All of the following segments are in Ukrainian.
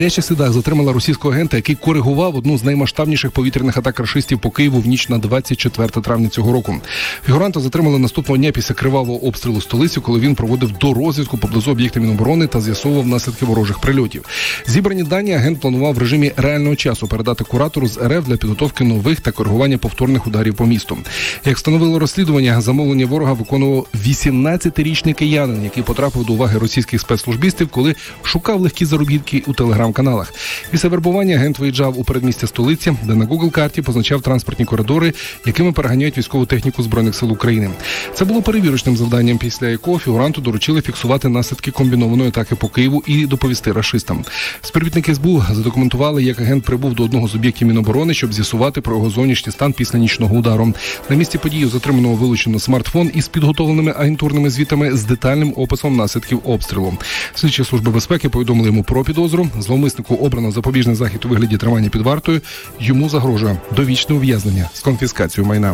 Гарячих слідах затримала російського агента, який коригував одну з наймасштабніших повітряних атак рашистів по Києву в ніч на 24 травня цього року. Фігуранта затримали наступного дня після кривавого обстрілу столиці, коли він проводив дорозвідку поблизу об'єктів Міноборони та з'ясовував наслідки ворожих прильотів. Зібрані дані агент планував в режимі реального часу передати куратору з РФ для підготовки нових та коригування повторних ударів по місту. Як встановило розслідування, замовлення ворога виконував 18-річний киянин, який потрапив до уваги російських спецслужбістів, коли шукав легкі заробітки у телеграм-каналах. Після вербування агент виїжджав у передмістя столиці, де на Google-карті позначав транспортні коридори, якими переганяють військову техніку Збройних сил України. Це було перевірочним завданням, після якого фігуранту доручили фіксувати наслідки комбінованої атаки по Києву і доповісти рашистам. Співробітники СБУ задокументували, як агент прибув до одного з об'єктів Міноборони, щоб з'ясувати про його зовнішній стан після нічного удару. На місці події затриманого вилучено смартфон із підготовленими агентурними звітами з детальним описом наслідків обстрілу. Слідчі служби безпеки повідомили йому про підозру. Зловмиснику обрано запобіжний захід у вигляді тримання під вартою. Йому загрожує довічне ув'язнення з конфіскацією майна.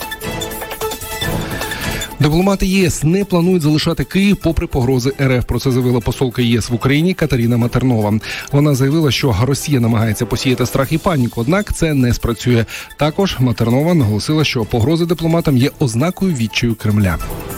Дипломати ЄС не планують залишати Київ попри погрози РФ. Про це заявила посолка ЄС в Україні Катерина Матернова. Вона заявила, що Росія намагається посіяти страх і паніку, однак це не спрацює. Також Матернова наголосила, що погрози дипломатам є ознакою відчаю Кремля.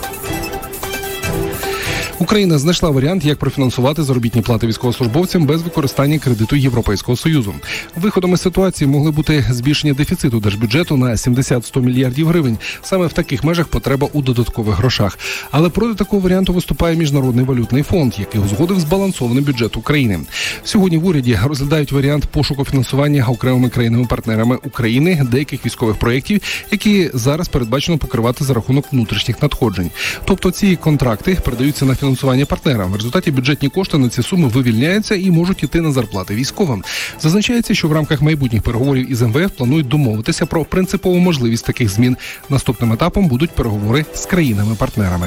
Україна знайшла варіант, як профінансувати заробітні плати військовослужбовцям без використання кредиту Європейського Союзу. Виходом із ситуації могли бути збільшення дефіциту держбюджету на 70-100 мільярдів гривень. Саме в таких межах потреба у додаткових грошах. Але проти такого варіанту виступає Міжнародний валютний фонд, який узгодив збалансований бюджет України. Сьогодні в уряді розглядають варіант пошуку фінансування окремими країнами-партнерами України деяких військових проєктів, які зараз передбачено покривати за рахунок внутрішніх надходжень. Тобто ці контракти передаються на фінансування партнерам. В результаті бюджетні кошти на ці суми вивільняються і можуть іти на зарплати військовим. Зазначається, що в рамках майбутніх переговорів із МВФ планують домовитися про принципову можливість таких змін. Наступним етапом будуть переговори з країнами-партнерами.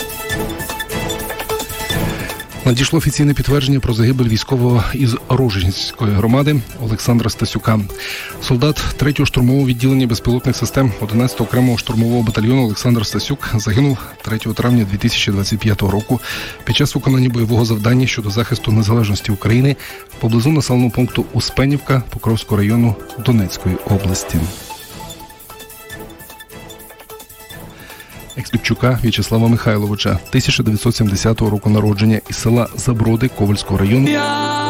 Надійшло офіційне підтвердження про загибель військового із Рожненської громади Олександра Стасюка. Солдат 3-го штурмового відділення безпілотних систем 11-го окремого штурмового батальйону Олександр Стасюк загинув 3 травня 2025 року під час виконання бойового завдання щодо захисту незалежності України поблизу населеного пункту Успенівка Покровського району Донецької області. Екс-Ліпчука В'ячеслава Михайловича, 1970 року народження, із села Заброди Ковальського району.